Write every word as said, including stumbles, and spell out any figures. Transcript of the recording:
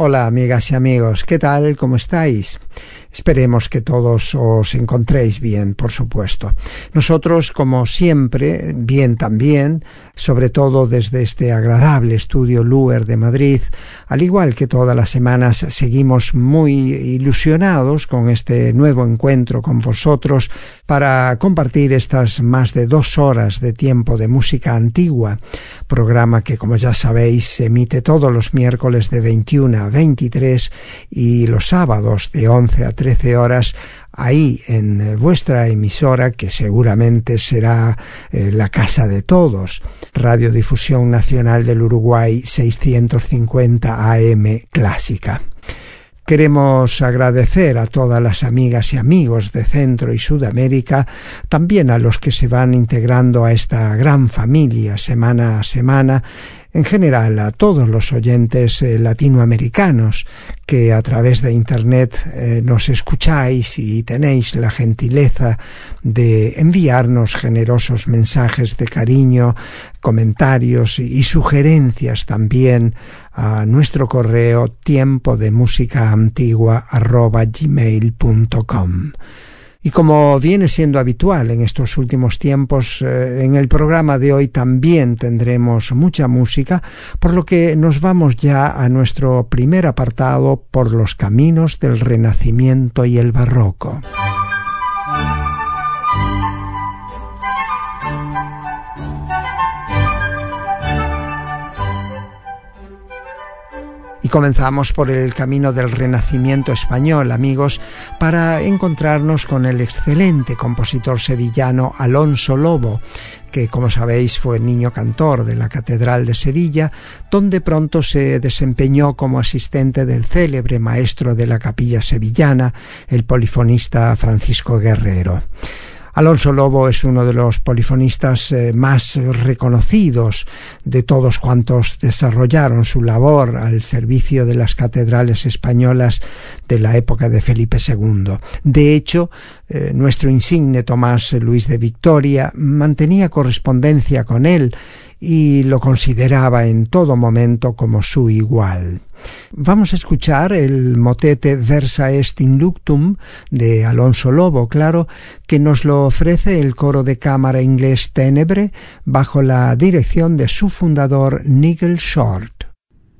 Hola amigas y amigos, ¿qué tal? ¿Cómo estáis? Esperemos que todos os encontréis bien, por supuesto. Nosotros, como siempre, bien también, sobre todo desde este agradable estudio Luer de Madrid, al igual que todas las semanas, seguimos muy ilusionados con este nuevo encuentro con vosotros para compartir estas más de dos horas de tiempo de música antigua, programa que, como ya sabéis, se emite todos los miércoles de veintiuna a veintitrés y los sábados de once a trece horas ahí en vuestra emisora, que seguramente será eh, la casa de todos, Radiodifusión Nacional del Uruguay seiscientos cincuenta A M Clásica. Queremos agradecer a todas las amigas y amigos de Centro y Sudamérica, también a los que se van integrando a esta gran familia semana a semana, en general a todos los oyentes eh, latinoamericanos que a través de Internet eh, nos escucháis y tenéis la gentileza de enviarnos generosos mensajes de cariño, comentarios y, y sugerencias también a nuestro correo tiempo de música antigua arroba gmail punto com. Y como viene siendo habitual en estos últimos tiempos, eh, en el programa de hoy también tendremos mucha música, por lo que nos vamos ya a nuestro primer apartado por los caminos del Renacimiento y el Barroco. Y comenzamos por el camino del Renacimiento español, amigos, para encontrarnos con el excelente compositor sevillano Alonso Lobo, que, como sabéis, fue niño cantor de la Catedral de Sevilla, donde pronto se desempeñó como asistente del célebre maestro de la capilla sevillana, el polifonista Francisco Guerrero. Alonso Lobo es uno de los polifonistas eh, más reconocidos de todos cuantos desarrollaron su labor al servicio de las catedrales españolas de la época de Felipe segundo. De hecho, eh, nuestro insigne Tomás Luis de Victoria mantenía correspondencia con él y lo consideraba en todo momento como su igual. Vamos a escuchar el motete Versa est in luctum de Alonso Lobo, claro, que nos lo ofrece el coro de cámara inglés Ténebre bajo la dirección de su fundador Nigel Short.